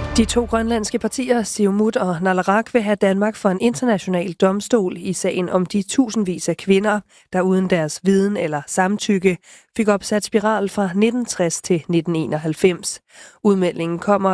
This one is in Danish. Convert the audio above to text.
De to grønlandske partier, Siumut og Naleraq, vil have Danmark for en international domstol i sagen om de tusindvis af kvinder, der uden deres viden eller samtykke fik opsat spiral fra 1960 til 1991. Udmeldingen kommer